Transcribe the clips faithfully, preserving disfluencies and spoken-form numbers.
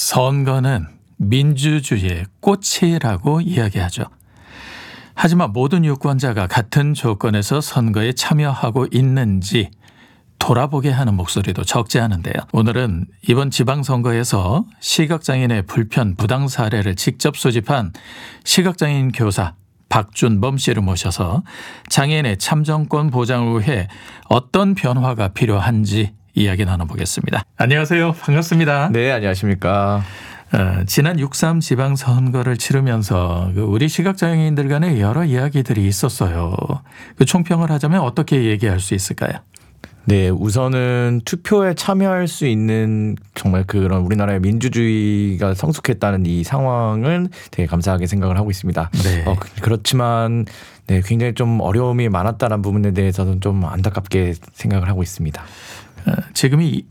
선거는 민주주의의 꽃이라고 이야기하죠. 하지만 모든 유권자가 같은 조건에서 선거에 참여하고 있는지 돌아보게 하는 목소리도 적지 않은데요. 오늘은 이번 지방선거에서 시각장애인의 불편 부당 사례를 직접 소집한 시각장애인 교사 박준범 씨를 모셔서 장애인의 참정권 보장을 위해 어떤 변화가 필요한지 이야기 나눠보겠습니다. 안녕하세요. 반갑습니다. 네, 안녕하십니까. 어, 지난 육 삼 지방선거를 치르면서 그 우리 시각장애인들 간에 여러 이야기들이 있었어요. 그 총평을 하자면 어떻게 얘기할 수 있을까요? 네, 우선은 투표에 참여할 수 있는 정말 그런 우리나라의 민주주의가 성숙했다는 이 상황은 되게 감사하게 생각을 하고 있습니다. 네. 어, 그렇지만 네, 굉장히 좀 어려움이 많았다는 부분에 대해서는 좀 안타깝게 생각을 하고 있습니다. 어, 지금이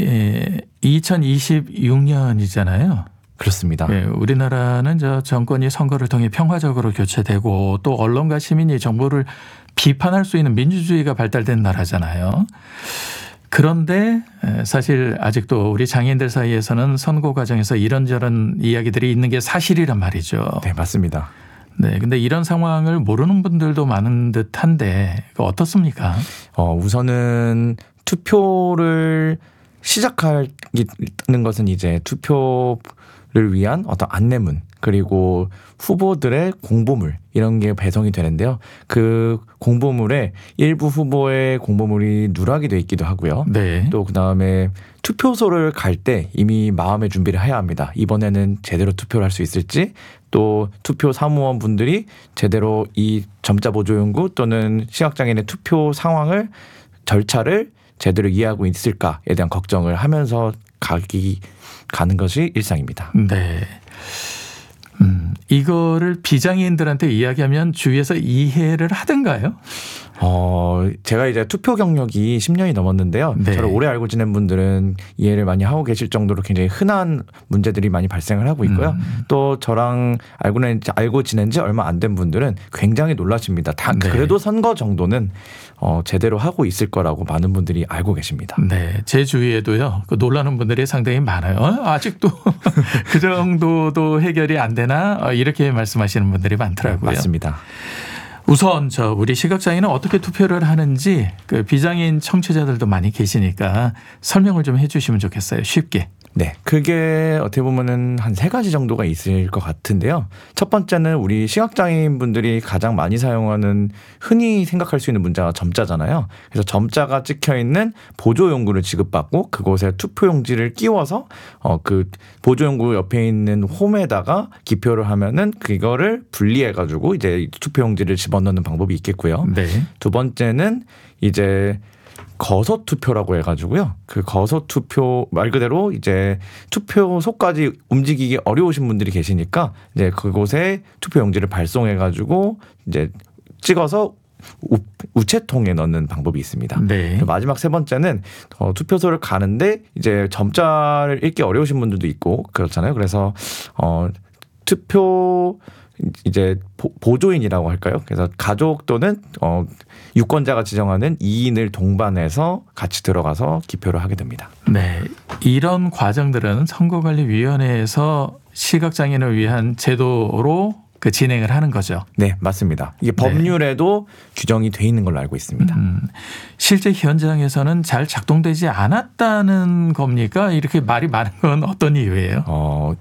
이천이십육 년이잖아요. 그렇습니다. 네, 우리나라는 저 정권이 선거를 통해 평화적으로 교체되고 또 언론과 시민이 정부를 비판할 수 있는 민주주의가 발달된 나라잖아요. 그런데 사실 아직도 우리 장애인들 사이에서는 선거 과정에서 이런저런 이야기들이 있는 게 사실이란 말이죠. 네, 맞습니다. 네, 근데 이런 상황을 모르는 분들도 많은 듯한데 어떻습니까? 어, 우선은 투표를 시작하는 것은 이제 투표를 위한 어떤 안내문 그리고 후보들의 공보물 이런 게 배송이 되는데요. 그 공보물에 일부 후보의 공보물이 누락이 돼 있기도 하고요. 네. 또 그다음에 투표소를 갈 때 이미 마음의 준비를 해야 합니다. 이번에는 제대로 투표를 할 수 있을지 또 투표 사무원 분들이 제대로 이 점자 보조 연구 또는 시각장애인의 투표 상황을 절차를 제대로 이해하고 있을까에 대한 걱정을 하면서 가기 가는 것이 일상입니다. 네. 음, 이거를 비장애인들한테 이야기하면 주위에서 이해를 하던가요? 어, 제가 이제 투표 경력이 십 년이 넘었는데요. 네. 저를 오래 알고 지낸 분들은 이해를 많이 하고 계실 정도로 굉장히 흔한 문제들이 많이 발생을 하고 있고요. 음. 또 저랑 알고, 알고 지낸 지 얼마 안 된 분들은 굉장히 놀라십니다. 다 네. 그래도 선거 정도는 어, 제대로 하고 있을 거라고 많은 분들이 알고 계십니다. 네, 제 주위에도요. 그 놀라는 분들이 상당히 많아요. 어? 아직도 그 정도도 해결이 안 되나? 어, 이렇게 말씀하시는 분들이 많더라고요. 네, 맞습니다. 우선 저 우리 시각장애인은 어떻게 투표를 하는지 그 비장애인 청취자들도 많이 계시니까 설명을 좀 해주시면 좋겠어요. 쉽게. 네, 그게 어떻게 보면은 한 세 가지 정도가 있을 것 같은데요. 첫 번째는 우리 시각장애인 분들이 가장 많이 사용하는 흔히 생각할 수 있는 문자가 점자잖아요. 그래서 점자가 찍혀 있는 보조 용구를 지급받고 그곳에 투표 용지를 끼워서 어 그 보조 용구 옆에 있는 홈에다가 기표를 하면은 그거를 분리해 가지고 이제 투표 용지를 집어넣는 방법이 있겠고요. 네. 두 번째는 이제 거소 투표라고 해가지고요. 그 거소 투표 말 그대로 이제 투표소까지 움직이기 어려우신 분들이 계시니까 이제 그곳에 투표 용지를 발송해가지고 이제 찍어서 우, 우체통에 넣는 방법이 있습니다. 네. 마지막 세 번째는 어, 투표소를 가는데 이제 점자를 읽기 어려우신 분들도 있고 그렇잖아요. 그래서 어, 투표 이제 보조인이라고 할까요? 그래서 가족 또는 어, 유권자가 지정하는 이 인을 동반해서 같이 들어가서 기표를 하게 됩니다. 네, 이런 과정들은 선거관리위원회에서 시각장애인을 위한 제도로 그 진행을 하는 거죠. 네, 맞습니다. 이게 법률에도 네. 규정이 돼 있는 걸로 알고 있습니다. 음, 실제 현장에서는 잘 작동되지 않았다는 겁니까? 이렇게 말이 많은 건 어떤 이유예요? 어.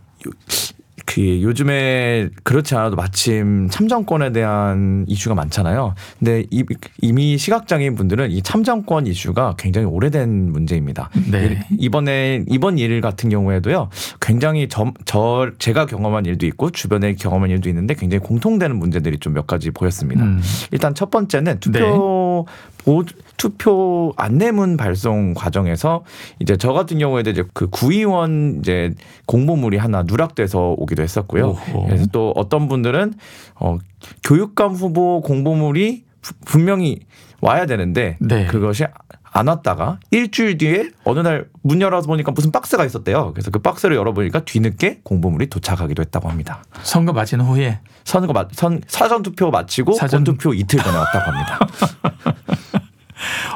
그 요즘에 그렇지 않아도 마침 참정권에 대한 이슈가 많잖아요. 근데 이미 시각장애인 분들은 이 참정권 이슈가 굉장히 오래된 문제입니다. 네. 이번에 이번 일 같은 경우에도요. 굉장히 저, 저 제가 경험한 일도 있고 주변에 경험한 일도 있는데 굉장히 공통되는 문제들이 좀 몇 가지 보였습니다. 음. 일단 첫 번째는 투표 네. 보, 투표 안내문 발송 과정에서 이제 저 같은 경우에도 이제 그 구의원 이제 공보물이 하나 누락돼서 오기도 했었고요. 오호. 그래서 또 어떤 분들은 어, 교육감 후보 공보물이 분명히 와야 되는데 네. 그것이 안 왔다가 일주일 뒤에 어느 날 문 열어서 보니까 무슨 박스가 있었대요. 그래서 그 박스를 열어보니까 뒤늦게 공보물이 도착하기도 했다고 합니다. 선거 마친 후에? 선거 마, 선, 사전 투표 마치고 사전 투표 이틀 전에 왔다고 합니다.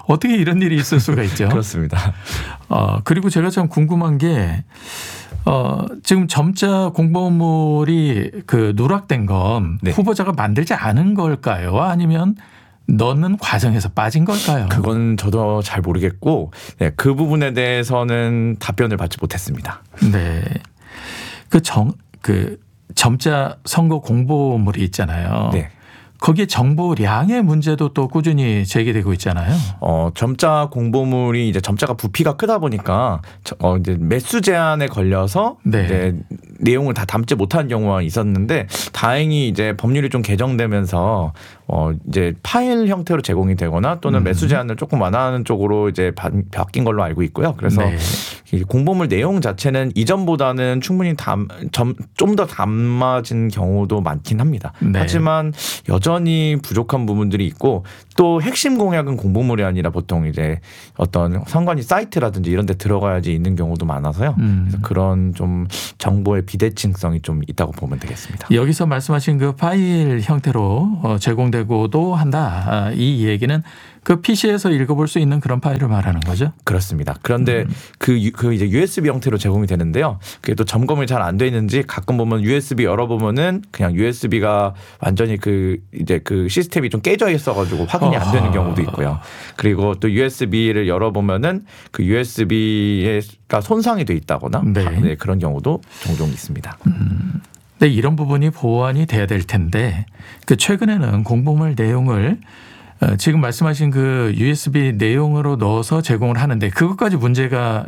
어떻게 이런 일이 있을 수가 있죠? 그렇습니다. 어, 그리고 제가 참 궁금한 게 어, 지금 점자 공보물이 그 누락된 건 네. 후보자가 만들지 않은 걸까요? 아니면 넣는 과정에서 빠진 걸까요? 그건 저도 잘 모르겠고 네, 그 부분에 대해서는 답변을 받지 못했습니다. 네. 그 정, 그 점자 선거 공보물이 있잖아요. 네. 거기에 정보량의 문제도 또 꾸준히 제기되고 있잖아요. 어, 점자 공보물이 이제 점자가 부피가 크다 보니까 어, 이제 매수 제한에 걸려서 네. 이제 내용을 다 담지 못한 경우가 있었는데 다행히 이제 법률이 좀 개정되면서 어, 이제 파일 형태로 제공이 되거나 또는 음. 매수 제한을 조금 완화하는 쪽으로 이제 바, 바뀐 걸로 알고 있고요. 그래서 네. 이 공보물 내용 자체는 이전보다는 충분히 좀 더 담아진 경우도 많긴 합니다. 네. 하지만 여전히 부족한 부분들이 있고 또 핵심 공약은 공보물이 아니라 보통 이제 어떤 선관위 사이트라든지 이런 데 들어가야지 있는 경우도 많아서요. 음. 그래서 그런 좀 정보의 비대칭성이 좀 있다고 보면 되겠습니다. 여기서 말씀하신 그 파일 형태로 제공되고도 한다. 아, 이 얘기는 그 피시에서 읽어볼 수 있는 그런 파일을 말하는 거죠? 그렇습니다. 그런데 음. 그, 그 이제 유에스비 형태로 제공이 되는데요. 그게 또 점검이 잘 안 돼 있는지 가끔 보면 유에스비 열어보면은 그냥 유에스비가 완전히 그 이제 그 시스템이 좀 깨져 있어가지고 확인이 안 되는 경우도 있고요. 그리고 또 유에스비를 열어보면은 그 유에스비가 손상이 돼 있다거나 네. 네, 그런 경우도 종종 있습니다. 음. 네, 이런 부분이 보완이 돼야 될 텐데 그 최근에는 공보물 내용을 지금 말씀하신 그 유에스비 내용으로 넣어서 제공을 하는데 그것까지 문제가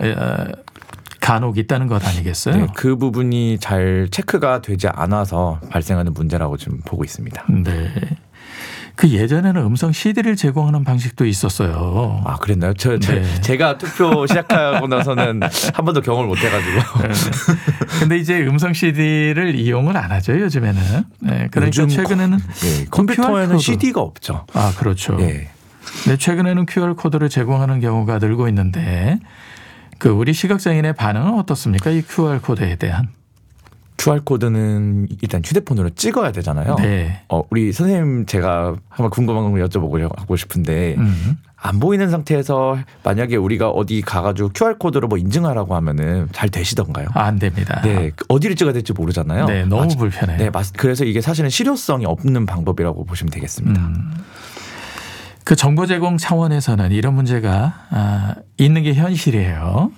간혹 있다는 것 아니겠어요? 네, 그 부분이 잘 체크가 되지 않아서 발생하는 문제라고 지금 보고 있습니다. 네. 그 예전에는 음성 씨디를 제공하는 방식도 있었어요. 아, 그랬나요? 저, 네. 제가 투표 시작하고 나서는 한 번도 경험을 못 해가지고. 그런데 네. 이제 음성 씨디를 이용을 안 하죠, 요즘에는. 네. 그러니까 최근에는 네, 컴퓨터에는 씨디가 없죠. 아, 그렇죠. 네. 네, 최근에는 큐알 코드를 제공하는 경우가 늘고 있는데 그 우리 시각장애인의 반응은 어떻습니까? 이 큐알 코드에 대한. 큐알 코드는 일단 휴대폰으로 찍어야 되잖아요. 네. 어, 우리 선생님 제가 한번 궁금한 거 여쭤보고 싶은데 음. 안 보이는 상태에서 만약에 우리가 어디 가가지고 큐알 코드로 뭐 인증하라고 하면은 잘 되시던가요? 아, 안 됩니다. 네, 어디를 찍어야 될지 모르잖아요. 네, 너무 맞, 불편해요. 네, 맞, 그래서 이게 사실은 실효성이 없는 방법이라고 보시면 되겠습니다. 음. 그 정보 제공 차원에서는 이런 문제가 아, 있는 게 현실이에요.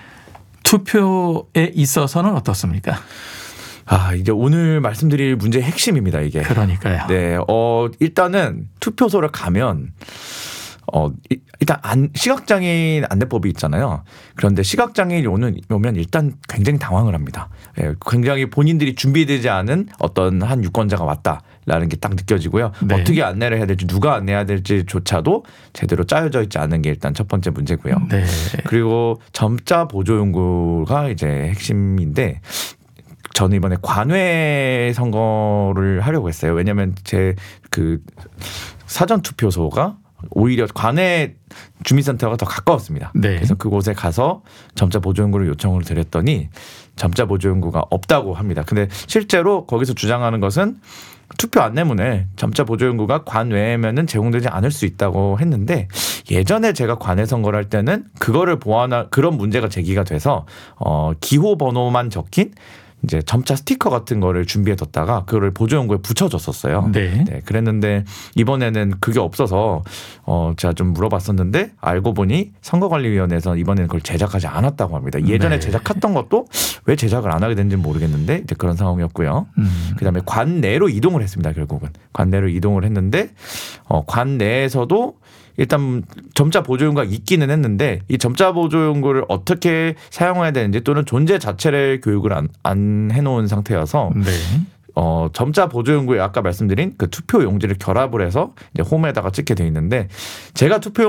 투표에 있어서는 어떻습니까? 아, 이제 오늘 말씀드릴 문제의 핵심입니다, 이게. 그러니까요. 네, 어, 일단은 투표소를 가면, 어, 일단 안, 시각장애인 안내법이 있잖아요. 그런데 시각장애인이 오는, 오면 일단 굉장히 당황을 합니다. 예, 굉장히 본인들이 준비되지 않은 어떤 한 유권자가 왔다라는 게 딱 느껴지고요. 네. 어떻게 안내를 해야 될지, 누가 안내해야 될지조차도 제대로 짜여져 있지 않은 게 일단 첫 번째 문제고요. 네. 그리고 점자 보조 연구가 이제 핵심인데, 저는 이번에 관외 선거를 하려고 했어요. 왜냐하면 제 그 사전 투표소가 오히려 관외 주민센터가 더 가까웠습니다. 네. 그래서 그곳에 가서 점자 보조 연구를 요청을 드렸더니 점자 보조 연구가 없다고 합니다. 근데 실제로 거기서 주장하는 것은 투표 안내문에 점자 보조 연구가 관외면은 제공되지 않을 수 있다고 했는데 예전에 제가 관외 선거를 할 때는 그거를 보완할 그런 문제가 제기가 돼서 어 기호 번호만 적힌 이제 점자 스티커 같은 거를 준비해 뒀다가 그거를 보조 연구에 붙여줬었어요. 네. 네. 그랬는데 이번에는 그게 없어서 어 제가 좀 물어봤었는데 알고 보니 선거관리위원회에서 이번에는 그걸 제작하지 않았다고 합니다. 예전에 네. 제작했던 것도 왜 제작을 안 하게 된지는 모르겠는데 이제 그런 상황이었고요. 음. 그다음에 관내로 이동을 했습니다. 결국은 관내로 이동을 했는데 어 관내에서도 일단 점자 보조 연구가 있기는 했는데 이 점자 보조 연구를 어떻게 사용해야 되는지 또는 존재 자체를 교육을 안, 안 해놓은 상태여서 네. 어, 점자 보조 연구에 아까 말씀드린 그 투표 용지를 결합을 해서 이제 홈에다가 찍게 돼 있는데 제가 투표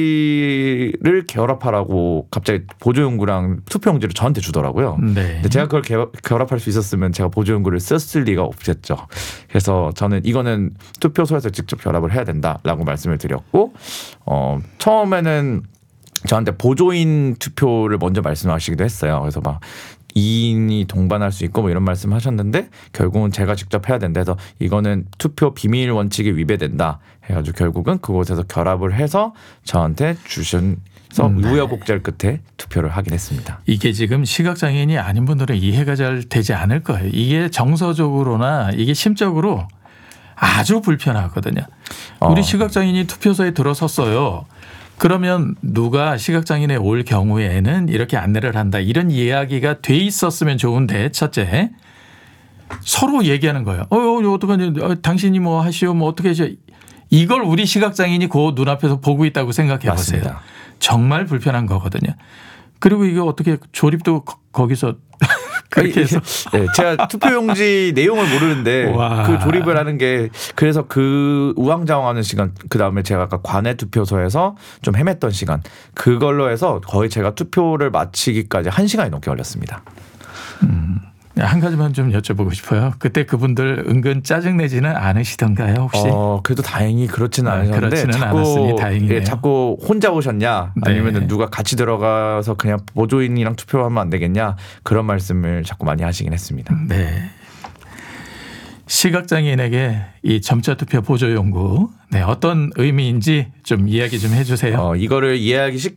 용지를 결합하라고 갑자기 보조 연구랑 투표 용지를 저한테 주더라고요. 네. 근데 제가 그걸 개, 결합할 수 있었으면 제가 보조 연구를 썼을 리가 없겠죠. 그래서 저는 이거는 투표소에서 직접 결합을 해야 된다라고 말씀을 드렸고 어, 처음에는 저한테 보조인 투표를 먼저 말씀하시기도 했어요. 그래서 막 이 인이 동반할 수 있고 뭐 이런 말씀하셨는데 결국은 제가 직접 해야 된다 해서 이거는 투표 비밀 원칙에 위배된다 해가지고 결국은 그곳에서 결합을 해서 저한테 주신 서 음, 네. 우여곡절 끝에 투표를 하긴 했습니다. 이게 지금 시각장애인이 아닌 분들은 이해가 잘 되지 않을 거예요. 이게 정서적으로나 이게 심적으로 아주 불편하거든요. 어. 우리 시각장애인이 투표소에 들어섰어요. 그러면 누가 시각장애인에 올 경우에는 이렇게 안내를 한다. 이런 이야기가 돼 있었으면 좋은데 첫째 서로 얘기하는 거예요. 어, 어 어떡하냐. 어, 당신이 뭐 하시오. 뭐 어떻게 하시오. 이걸 우리 시각장애인이 그 눈앞에서 보고 있다고 생각해 보세요. 맞습니다. 정말 불편한 거거든요. 그리고 이게 어떻게 조립도 거, 거기서 그렇게 해서 네, 제가 투표용지 내용을 모르는데 와. 그 조립을 하는 게 그래서 그 우왕좌왕하는 시간 그다음에 제가 아까 관내 투표소에서 좀 헤맸던 시간 그걸로 해서 거의 제가 투표를 마치기까지 한 시간이 넘게 걸렸습니다. 음, 한 가지만 좀 여쭤보고 싶어요. 그때 그분들 은근 짜증내지는 않으시던가요 혹시? 어, 그래도 다행히 그렇지는 아, 않으셨는데 그렇지는 자꾸 않았으니 다행이네요. 예, 자꾸 혼자 오셨냐 아니면 네. 누가 같이 들어가서 그냥 보조인이랑 투표하면 안 되겠냐 그런 말씀을 자꾸 많이 하시긴 했습니다. 네. 시각장애인에게 이 점자 투표 보조 연구 네, 어떤 의미인지 좀 이야기 좀 해주세요. 어, 이거를 이해하기 쉽